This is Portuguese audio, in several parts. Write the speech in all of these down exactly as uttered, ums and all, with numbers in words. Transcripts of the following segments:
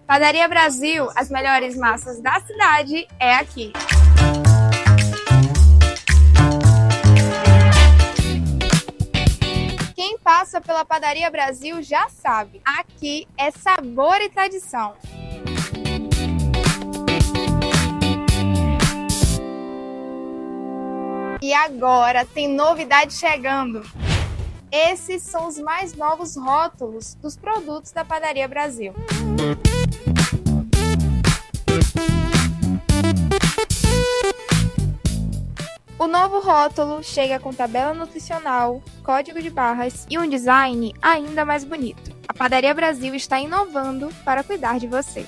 Padaria Brasil, as melhores massas da cidade é aqui. Quem passa pela Padaria Brasil já sabe, aqui é sabor e tradição. E agora tem novidade chegando. Esses são os mais novos rótulos dos produtos da Padaria Brasil. O novo rótulo chega com tabela nutricional, código de barras e um design ainda mais bonito. A Padaria Brasil está inovando para cuidar de você.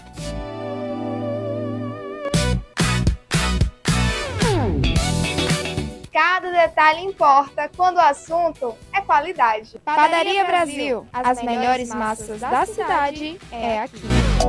Cada detalhe importa quando o assunto é qualidade. Padaria, Padaria Brasil, as, as melhores massas da cidade é aqui.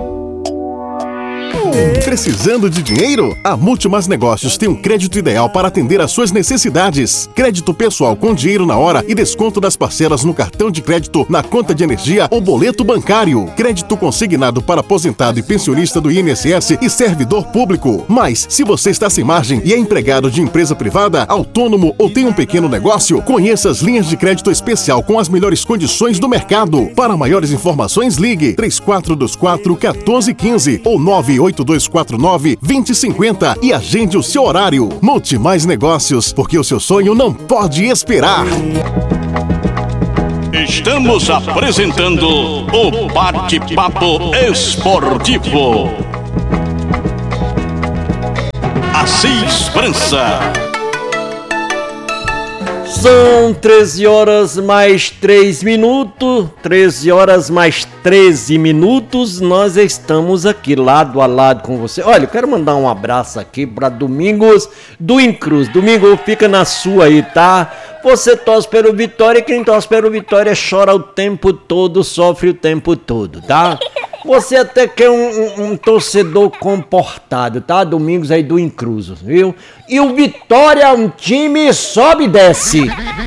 Precisando de dinheiro? A Multimas Negócios tem um crédito ideal para atender às suas necessidades. Crédito pessoal com dinheiro na hora e desconto das parcelas no cartão de crédito, na conta de energia ou boleto bancário. Crédito consignado para aposentado e pensionista do I N S S e servidor público. Mas, se você está sem margem e é empregado de empresa privada, autônomo ou tem um pequeno negócio, conheça as linhas de crédito especial com as melhores condições do mercado. Para maiores informações, ligue três quatro dois quatro, um quatro um cinco ou nove oito dois quatro nove, dois zero cinco zero e agende o seu horário. Multimais Negócios, porque o seu sonho não pode esperar. Estamos apresentando o Bate-Papo Esportivo. Assis França. São treze horas mais três minutos, treze horas mais treze minutos, nós estamos aqui lado a lado com você. Olha, eu quero mandar um abraço aqui para Domingos do Incruz. Domingo, fica na sua aí, tá? Você torce pelo Vitória e quem torce pelo Vitória chora o tempo todo, sofre o tempo todo, tá? Você até que é um, um, um torcedor comportado, tá? Domingos aí do Incruso, viu? E o Vitória é um time sobe e desce.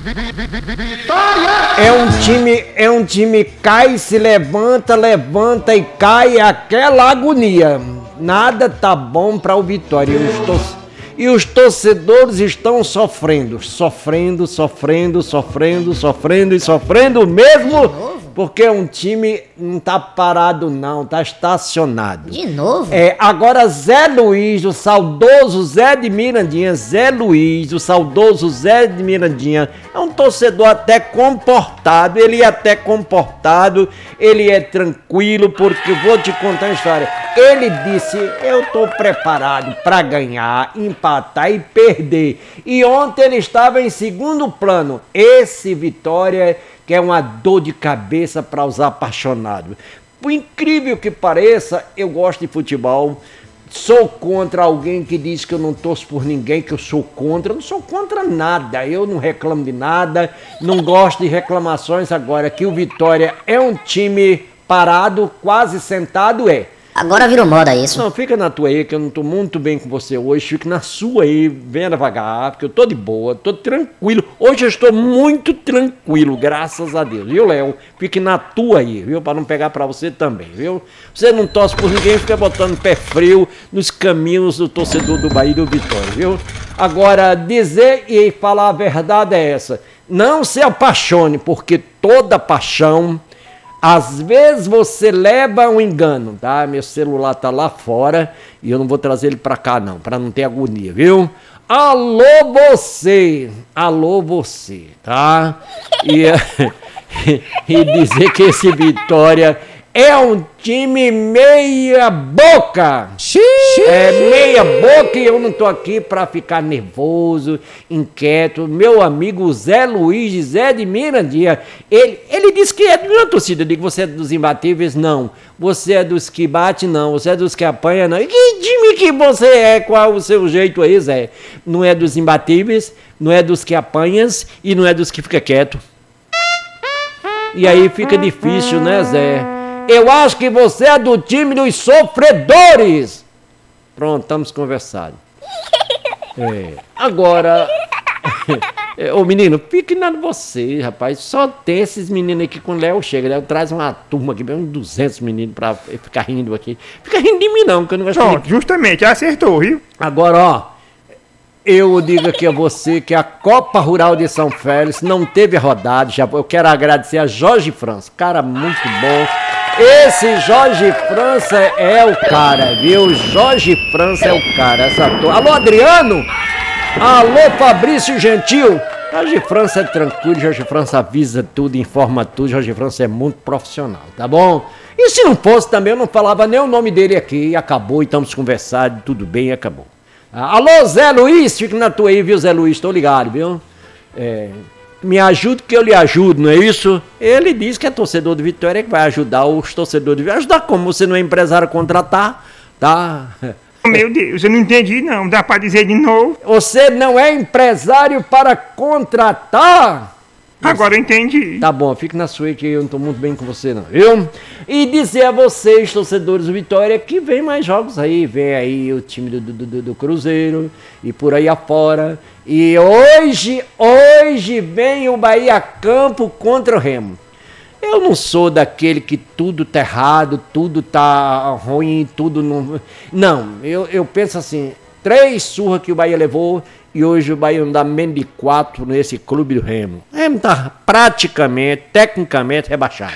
É um time, é um time cai, se levanta, levanta e cai, é aquela agonia. Nada tá bom para o Vitória. E os, tor- e os torcedores estão sofrendo, sofrendo, sofrendo, sofrendo, sofrendo e sofrendo mesmo. Porque um time não tá parado não, tá estacionado. De novo? É, agora Zé Luiz, o saudoso Zé de Mirandinha, Zé Luiz, o saudoso Zé de Mirandinha, é um torcedor até comportado, ele é até comportado, ele é tranquilo, porque vou te contar uma história. Ele disse, eu tô preparado para ganhar, empatar e perder. E ontem ele estava em segundo plano. Esse Vitória que é uma dor de cabeça para os apaixonados. Por incrível que pareça, eu gosto de futebol, sou contra alguém que diz que eu não torço por ninguém, que eu sou contra, eu não sou contra nada, eu não reclamo de nada, não gosto de reclamações. Agora que o Vitória é um time parado, quase sentado, é. Agora virou moda isso. Não, fica na tua aí, que eu não tô muito bem com você hoje. Fica na sua aí, venha devagar, porque eu tô de boa, tô tranquilo. Hoje eu estou muito tranquilo, graças a Deus. Viu, Léo? Fique na tua aí, viu? Pra não pegar pra você também, viu? Você não torce por ninguém, fica botando pé frio nos caminhos do torcedor do Bahia e do Vitória, viu? Agora, dizer e falar a verdade é essa. Não se apaixone, porque toda paixão... Às vezes você leva um engano, tá? Meu celular tá lá fora e eu não vou trazer ele pra cá não, pra não ter agonia, viu? Alô você, alô você, tá? E, e dizer que esse Vitória é um time meia boca. É meia boca e eu não tô aqui pra ficar nervoso, inquieto. Meu amigo Zé Luiz, Zé de Mirandinha, ele, ele disse que é de uma torcida. Eu digo, você é dos imbatíveis? Não. Você é dos que bate? Não. Você é dos que apanha? Não. E que time que você é? Qual o seu jeito aí, Zé? Não é dos imbatíveis, não é dos que apanhas e não é dos que fica quieto. E aí fica difícil, né, Zé? Eu acho que você é do time dos sofredores. Pronto, estamos conversados. É. Agora, É, ô menino, fique na de você, rapaz. Só tem esses meninos aqui com o Léo chega. Léo traz uma turma aqui, uns duzentos meninos pra ficar rindo aqui. Fica rindo de mim não, que eu não gosto de... Pronto, justamente, acertou, viu? Agora, ó, eu digo aqui a você que a Copa Rural de São Félix não teve rodada. Já, eu quero agradecer a Jorge França, cara muito bom. Esse Jorge França é o cara, viu? Jorge França é o cara, essa turma. Alô, Adriano? Alô, Fabrício Gentil? Jorge França é tranquilo, Jorge França avisa tudo, informa tudo, Jorge França é muito profissional, tá bom? E se não fosse também, eu não falava nem o nome dele aqui, acabou, e estamos conversando, tudo bem, acabou. Alô, Zé Luiz, fica na tua aí, viu, Zé Luiz, tô ligado, viu? É, me ajude que eu lhe ajudo, não é isso? Ele diz que é torcedor do Vitória, que vai ajudar os torcedores do Vitória. Ajudar como? Você não é empresário a contratar, tá? Meu Deus, eu não entendi não, dá pra dizer de novo? Você não é empresário para contratar? Agora eu entendi. Tá bom, fique na sua aí que eu não tô muito bem com você não, viu? E dizer a vocês, torcedores do Vitória, que vem mais jogos aí. Vem aí o time do, do, do, do Cruzeiro e por aí afora. E hoje, hoje vem o Bahia Campo contra o Remo. Eu não sou daquele que tudo tá errado, tudo tá ruim, tudo não... Não, eu, eu penso assim, três surras que o Bahia levou e hoje o Bahia não dá menos de quatro nesse clube do Remo. O Remo tá praticamente, tecnicamente rebaixado.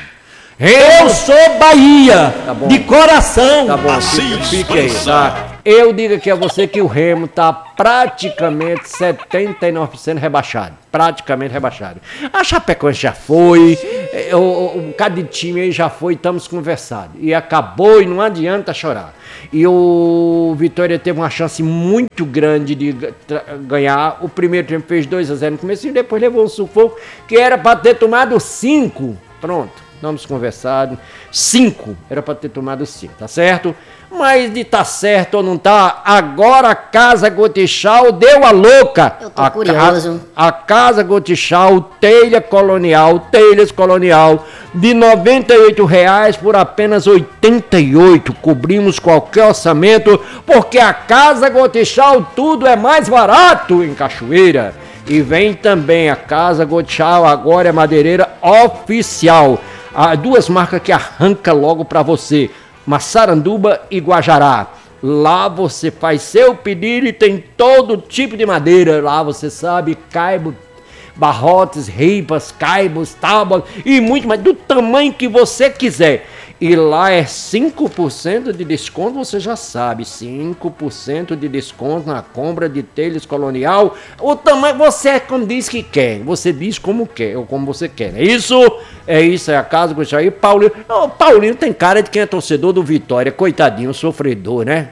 Eu sou Bahia, tá bom, de coração. Tá bom, Assis fique, fique aí, França. tá? Eu digo aqui a você que o Remo tá praticamente setenta e nove por cento rebaixado. Praticamente rebaixado. A Chapecoense já foi, o, o, o cada time aí já foi, estamos conversando. E acabou e não adianta chorar. E o Vitória teve uma chance muito grande de ganhar. O primeiro tempo fez dois a zero no começo e depois levou um sufoco que era para ter tomado cinco. Pronto. Vamos conversar. Cinco. Era para ter tomado cinco, tá certo? Mas de tá certo ou não tá, agora a Casa Gotichal deu a louca. Eu tô a curioso. A, a Casa Gotichal, telha colonial, telhas colonial, de noventa e oito reais por apenas oitenta e oito. Cobrimos qualquer orçamento, porque a Casa Gotichal tudo é mais barato em Cachoeira. E vem também a Casa Gotichal, agora é madeireira oficial. Há duas marcas que arranca logo para você, Massaranduba e Guajará. Lá você faz seu pedido e tem todo tipo de madeira. Lá você sabe, caibo, barrotes, ripas, caibos, tábuas e muito mais, do tamanho que você quiser. E lá é cinco por cento de desconto, você já sabe, cinco por cento de desconto na compra de telhas colonial. O tamanho, você é como diz que quer, você diz como quer, ou como você quer. É isso? É isso, é a Casa Gotichal. E Paulinho, oh, Paulinho tem cara de quem é torcedor do Vitória, coitadinho, sofredor, né?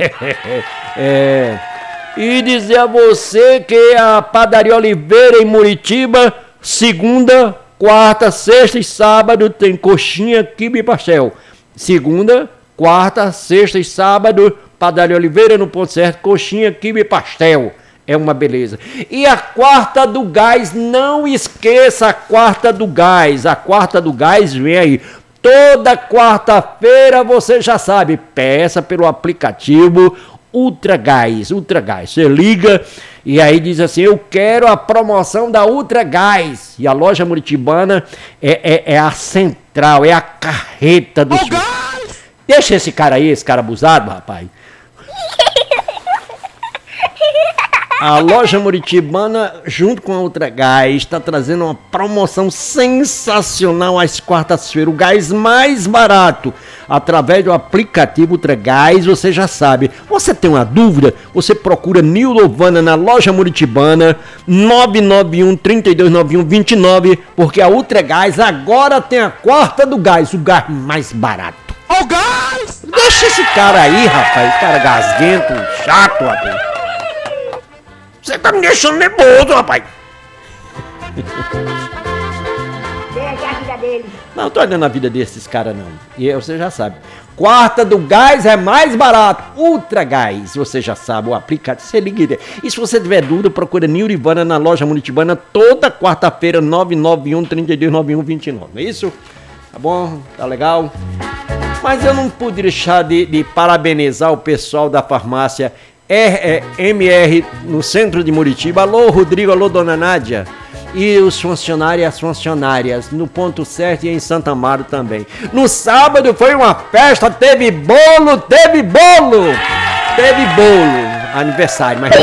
É... E dizer a você que a Padaria Oliveira em Muritiba, segunda, quarta, sexta e sábado tem coxinha, quibe e pastel. Segunda, quarta, sexta e sábado, Padaria Oliveira no ponto certo, coxinha, quibe e pastel. É uma beleza. E a quarta do gás, não esqueça a quarta do gás. A quarta do gás vem aí. Toda quarta-feira você já sabe, peça pelo aplicativo Ultra Gás, Ultra Gás. Você liga e aí diz assim, eu quero a promoção da Ultra Gás. E a loja muritibana é, é, é a central, é a carreta do... Deixa esse cara aí, esse cara abusado, rapaz. A loja muritibana, junto com a Ultra Gás, está trazendo uma promoção sensacional às quartas-feiras. O gás mais barato, através do aplicativo Ultra Gás, você já sabe. Você tem uma dúvida? Você procura Nil Lovana na loja muritibana, nove nove um, três dois nove um, dois nove, porque a Ultra Gás agora tem a quarta do gás, o gás mais barato. Ó o gás! Deixa esse cara aí, rapaz, cara gasguento, chato, rapaz. Você tá me deixando nervoso, rapaz. Deixa a vida dele. Não, tô olhando a vida desses caras, não. E você já sabe. Quarta do gás é mais barato. Ultra Gás, você já sabe, o aplicativo. Você liga. E se você tiver dúvida, procura Nilrivana na loja muritibana toda quarta-feira, nove nove um, três dois nove um, dois nove. É isso? Tá bom? Tá legal? Mas eu não pude deixar de, de parabenizar o pessoal da farmácia é, é, M R no centro de Muritiba. Alô, Rodrigo, alô, dona Nádia. E os funcionários e as funcionárias no ponto certo e em Santa Amaro também. No sábado foi uma festa, teve bolo, teve bolo, teve bolo. Aniversário, mas,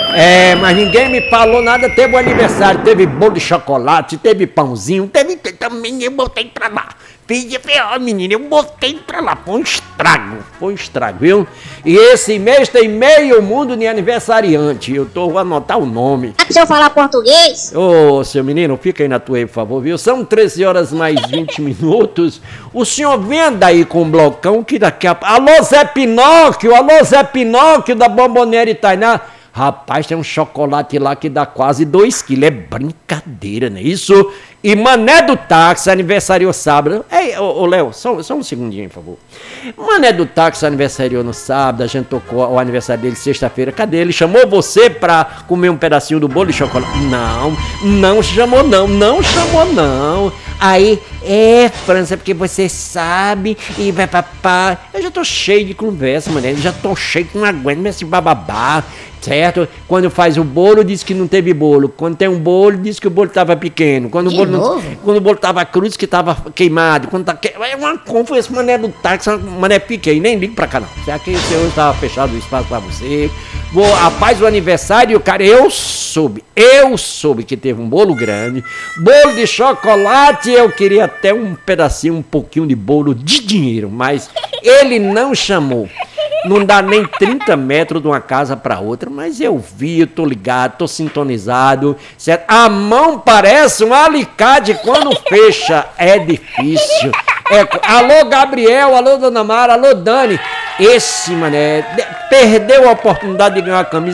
é, mas ninguém me falou nada, teve o aniversário, teve bolo de chocolate, teve pãozinho, teve também, eu botei pra lá. Filha, ó, menina, eu botei pra lá, foi um estrago, foi um estrago, viu? E esse mês tem meio mundo de aniversariante, eu tô, vou anotar o nome. Se eu falar português? Ô, seu menino, fica aí na tua aí, por favor, viu? São treze horas mais vinte minutos. O senhor venda aí com o blocão que daqui a... Alô, Zé Pinóquio, alô, Zé Pinóquio da Bombonera e Tainá. Rapaz, tem um chocolate lá que dá quase dois quilos. É brincadeira, não é isso? E Mané do Táxi aniversariou sábado. Ei, ô, ô Léo, só, só um segundinho, por favor. Mané do Táxi aniversariou no sábado. A gente tocou o aniversário dele sexta-feira. Cadê ele? Chamou você pra comer um pedacinho do bolo de chocolate? Não, não chamou não, não chamou não. Aí, é, França, porque você sabe e vai papá. Eu já tô cheio de conversa, Mané. Eu já tô cheio que não aguento esse bababá. Certo? Quando faz o bolo, diz que não teve bolo. Quando tem um bolo, diz que o bolo estava pequeno. Quando o bolo, não, quando o bolo estava cruz, que estava queimado. Quando tá que... É uma confusão, esse mané do táxi, mané pequeno. Nem ligo pra cá, não. Será que o senhor estava fechado o espaço pra você? Vou, rapaz, o aniversário, cara, eu soube. Eu soube que teve um bolo grande. Bolo de chocolate, eu queria até um pedacinho, um pouquinho de bolo de dinheiro. Mas ele não chamou. Não dá nem trinta metros de uma casa para outra, mas eu vi, eu tô ligado, tô sintonizado, certo? A mão parece um alicate quando fecha, é difícil. É, alô, Gabriel, alô, Dona Mara, alô, Dani. Esse, mané, perdeu a oportunidade de ganhar a camisa.